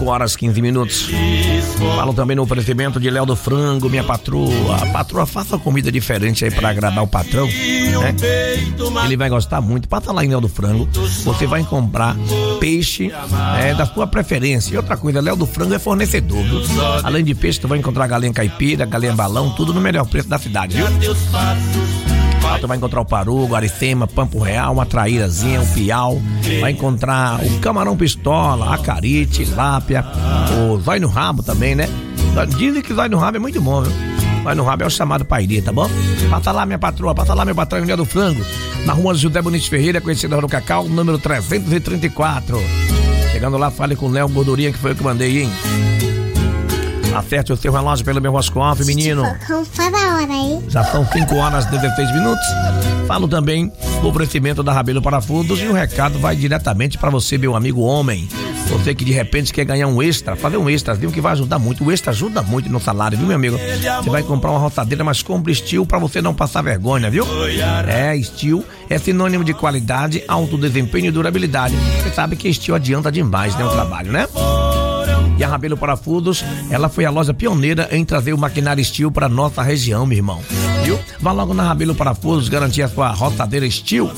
5h15. Falo também no oferecimento de Léo do Frango, minha patroa. A patroa, faça comida diferente aí pra agradar o patrão, né? Ele vai gostar muito. Passa lá em Léo do Frango. Você vai comprar peixe da sua preferência. E outra coisa, Léo do Frango é fornecedor, viu? Além de peixe, tu vai encontrar galinha caipira, galinha balão, tudo no melhor preço da cidade, viu? Tu vai encontrar o paru, guaricema, pampo real, uma traírazinha, um piau. Vai encontrar o camarão pistola, acarite, lápia, o zóio no rabo também, né? Dizem que zóio no rabo é muito bom, viu? Zóio no rabo é o chamado pairi, tá bom? Passa lá, minha patroa, passa lá, meu patrão, Léo do Frango, na rua José Bonito Ferreira, conhecida no Cacau, número 334. Chegando lá, fale com o Léo Gordurinha, que foi eu que mandei, hein? Acerte o seu relógio pelo meu Roscoff, menino. Já são 5h16. Falo também do oferecimento da Rabelo Parafusos e o recado vai diretamente para você, meu amigo homem. Você que de repente quer ganhar um extra, fazer um extrazinho que vai ajudar muito. O extra ajuda muito no salário, viu, meu amigo? Você vai comprar uma roçadeira, mas compre Steel para você não passar vergonha, viu? Steel é sinônimo de qualidade, alto desempenho e durabilidade. Você sabe que Steel adianta demais, né, o trabalho, né? E a Rabelo Parafusos, ela foi a loja pioneira em trazer o maquinário Steel para nossa região, meu irmão. Viu? Vá logo na Rabelo Parafusos garantir a sua roçadeira Steel.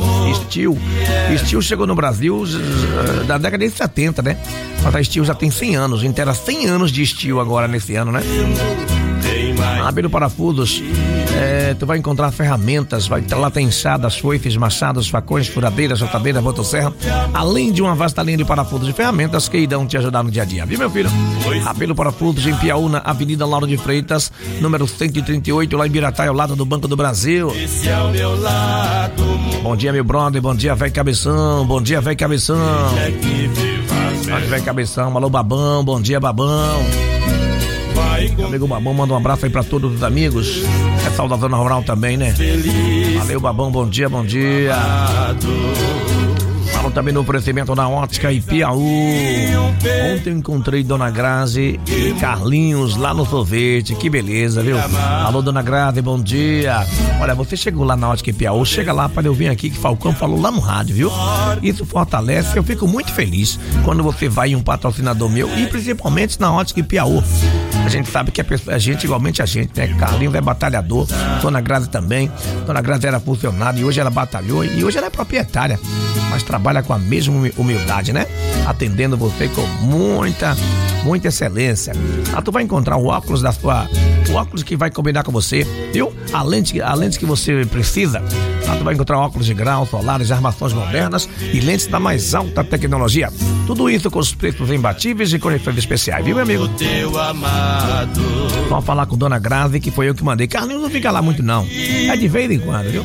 Steel chegou no Brasil da década de 70, né? Mas a Steel já tem 100 anos, inteira 100 anos de Steel agora nesse ano, né? A Rabelo Parafusos, tu vai encontrar ferramentas, lá tem enxadas, foices, machados, facões, furadeiras, roçadeiras, motosserra, além de uma vasta linha de parafusos e ferramentas que irão te ajudar no dia a dia, viu, meu filho? Rabelo Parafusos em Piauí, Avenida Lauro de Freitas, número 138, lá em Biratá, ao lado do Banco do Brasil. Bom dia, meu brother, bom dia, velho Cabeção, bom dia, velho Cabeção. Velho Cabeção, alô, Babão, bom dia, Babão. Meu amigo Babão, manda um abraço aí pra todos os amigos. É saudação da Zona Rural também, né? Valeu, Babão, bom dia, bom dia. Falo também no oferecimento da Ótica Ipiaú. Ontem eu encontrei Dona Grazi e Carlinhos lá no sorvete, que beleza, viu? Alô, Dona Grazi, bom dia. Olha, você chegou lá na Ótica Ipiaú, chega lá para eu vir aqui que Falcão falou lá no rádio, viu? Isso fortalece, eu fico muito feliz quando você vai em um patrocinador meu e principalmente na Ótica Ipiaú. A gente sabe que a gente, igualmente a gente, né? Carlinhos é batalhador, Dona Grazi também. Dona Grazi era funcionária e hoje ela batalhou e hoje ela é proprietária, mas trabalha com a mesma humildade, né? Atendendo você com muita excelência. Tu vai encontrar o óculos o óculos que vai combinar com você, viu? A lente que você precisa. Tu vai encontrar óculos de grau, solares, armações modernas e lentes da mais alta tecnologia. Tudo isso com os preços imbatíveis e condições especiais, viu, meu amigo? Vamos falar com Dona Grazi, que foi eu que mandei. Carlinhos não fica lá muito, não. É de vez em quando, viu?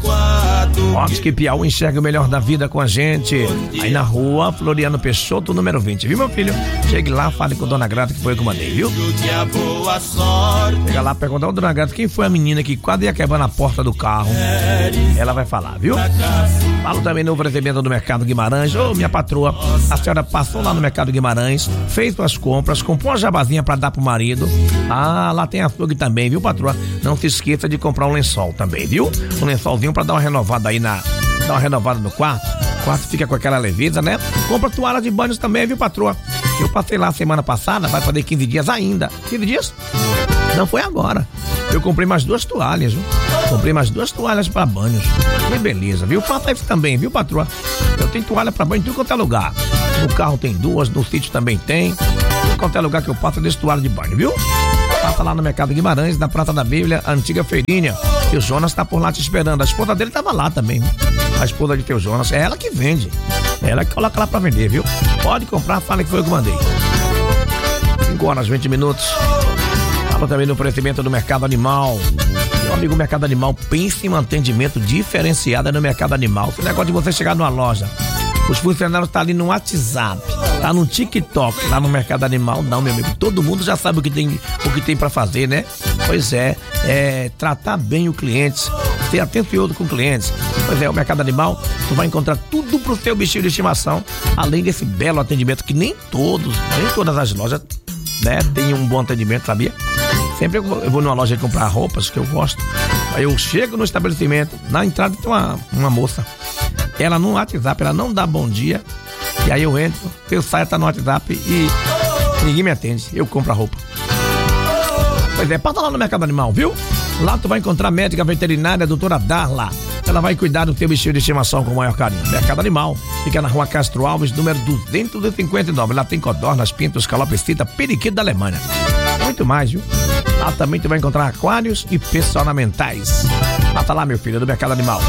Ótica Piauí, enxerga o melhor da vida com a gente. Aí na rua Floriano Peixoto, número 20, viu, meu filho? Chegue lá, fale com Dona Grazi, que foi eu que mandei, viu? Chega lá, pergunta ao Dona Grazi quem foi a menina que quase ia quebrar na porta do carro. Ela vai falar, viu? Falo também no oferecimento do Mercado Guimarães. Ô, minha patroa, a senhora passou lá no Mercado Guimarães, fez suas compras, comprou uma jabazinha pra dar pro marido. Lá tem açougue também, viu, patroa? Não se esqueça de comprar um lençol também, viu? Um lençolzinho pra dar uma renovada aí dar uma renovada no quarto. O quarto fica com aquela leveza, né? Compra toalha de banhos também, viu, patroa? Eu passei lá semana passada, vai fazer 15 dias ainda. 15 dias? Não foi agora. Eu comprei mais 2 toalhas, viu? Comprei mais 2 toalhas pra banhos. Que beleza, viu? Faça isso também, viu, patroa? Eu tenho toalha pra banho em tudo quanto é lugar. No carro tem 2, no sítio também tem. Em qualquer lugar que eu passo, eu deixo toalha de banho, viu? Passa lá no Mercado Guimarães, na Praça da Bíblia, a antiga feirinha. E o Jonas tá por lá te esperando. A esposa dele tava lá também, viu? A esposa de teu Jonas, é ela que vende. É ela que coloca lá pra vender, viu? Pode comprar, fala que foi eu que mandei. 5h20. Fala também no oferecimento do Mercado Animal. Meu amigo, Mercado Animal, pense em um atendimento diferenciado no Mercado Animal. Esse negócio de você chegar numa loja, os funcionários estão ali no WhatsApp, tá no TikTok, lá no Mercado Animal. Não, meu amigo, todo mundo já sabe o que tem pra fazer, né? Pois é tratar bem o cliente, ser atencioso com clientes. Pois é, o Mercado Animal, tu vai encontrar tudo pro seu bichinho de estimação, além desse belo atendimento que nem todas as lojas, né, tem um bom atendimento, sabia? Sempre eu vou numa loja comprar roupas que eu gosto, aí eu chego no estabelecimento, na entrada tem uma moça, ela no WhatsApp, ela não dá bom dia, E aí eu entro, eu saio, tá no WhatsApp e ninguém me atende. Eu compro a roupa. Pois é, passa lá no Mercado Animal, viu? Lá tu vai encontrar a médica veterinária, a doutora Darla. Ela vai cuidar do teu bichinho de estimação com o maior carinho. Mercado Animal fica na rua Castro Alves, número 259. Lá tem codornas, pintos, calopsita, periquito da Alemanha. Muito mais, viu? Lá também tu vai encontrar aquários e peixes ornamentais. Passa lá, meu filho, do Mercado Animal.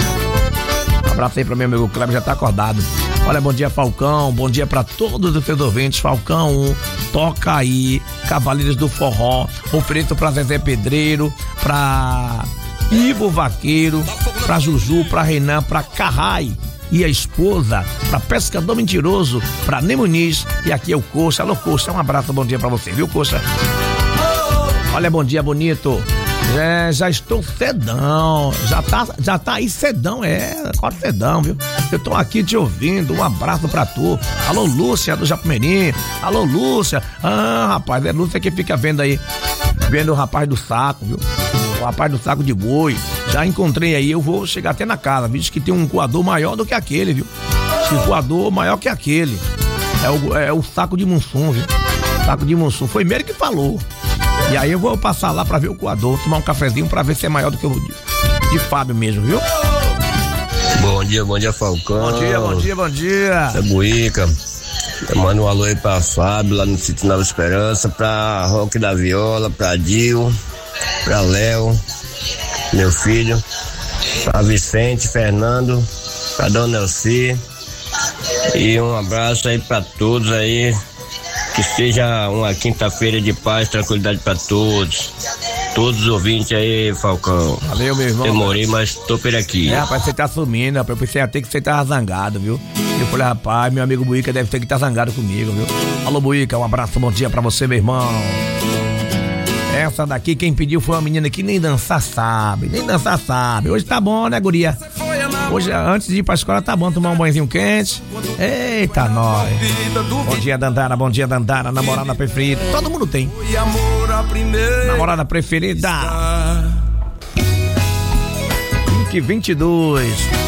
Um abraço aí pro meu amigo Cleber, já tá acordado. Olha, bom dia, Falcão, bom dia pra todos os seus ouvintes. Falcão, toca aí, Cavaleiros do Forró, ofereço pra Zezé Pedreiro, pra Ivo Vaqueiro, pra Juju, pra Renan, pra Carrai e a esposa, pra Pescador Mentiroso, pra Nemuniz, e aqui é o Coxa. Alô, Coxa, um abraço, bom dia pra você, viu, Coxa? Olha, bom dia, bonito. Já estou cedão, já tá aí cedão, quase cedão, viu? Eu tô aqui te ouvindo, um abraço pra tu. Alô, Lúcia do Japumeri. Alô, Lúcia. Rapaz, é Lúcia que fica vendo aí, vendo o rapaz do saco, viu? O rapaz do saco de boi. Já encontrei aí, eu vou chegar até na casa, diz que tem um coador maior do que aquele, viu? Diz que o coador maior que aquele. É o saco de Mussum, viu? Saco de Mussum, foi ele que falou. E aí eu vou passar lá pra ver o coador, tomar um cafezinho pra ver se é maior do que o de Fábio mesmo, viu? Bom dia, Falcão. Bom dia. É Buíca. Eu mando um alô aí pra Fábio, lá no Sítio Nova Esperança, pra Roque da Viola, pra Dil, pra Léo, meu filho, pra Vicente, Fernando, pra Dona Elci. E um abraço aí pra todos aí. Que seja uma quinta-feira de paz, tranquilidade pra todos. Todos os ouvintes aí, Falcão. Valeu, meu irmão. Demorei, mas tô por aqui. Rapaz, você tá sumindo, rapaz. Eu pensei até que você tava zangado, viu? Eu falei, rapaz, meu amigo Buíca deve ter que tá zangado comigo, viu? Alô, Buíca, um abraço, bom dia pra você, meu irmão. Essa daqui, quem pediu foi uma menina que nem dançar sabe. Hoje tá bom, né, guria? Hoje, antes de ir pra escola, tá bom tomar um banhozinho quente. Eita, nós. Bom dia, Dandara, namorada preferida. Todo mundo tem. Namorada preferida. 22.